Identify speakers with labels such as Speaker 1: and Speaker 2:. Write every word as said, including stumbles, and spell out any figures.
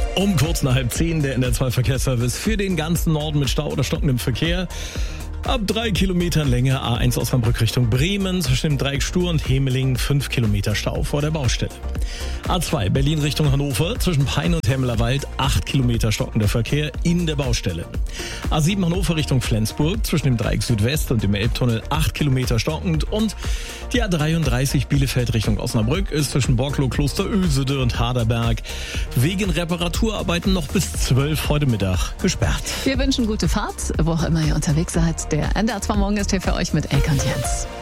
Speaker 1: Um kurz nach halb zehn der N R zwei Verkehrsservice für den ganzen Norden mit Stau oder stockendem Verkehr. Ab drei Kilometern Länge A eins Osnabrück Richtung Bremen, zwischen dem Dreieck Stur und Hemeling fünf Kilometer Stau vor der Baustelle. A zwei Berlin Richtung Hannover, zwischen Peine und Hemmelerwald acht Kilometer stockender Verkehr in der Baustelle. A sieben Hannover Richtung Flensburg, zwischen dem Dreieck Südwest und dem Elbtunnel acht Kilometer stockend. Und die A dreiunddreißig Bielefeld Richtung Osnabrück ist zwischen Borklow, Klosterösede und Harderberg wegen Reparaturarbeiten noch bis zwölf heute Mittag gesperrt.
Speaker 2: Wir wünschen gute Fahrt, wo auch immer ihr unterwegs seid. Der N D R zwei Morgen ist hier für euch mit Elke und Jens.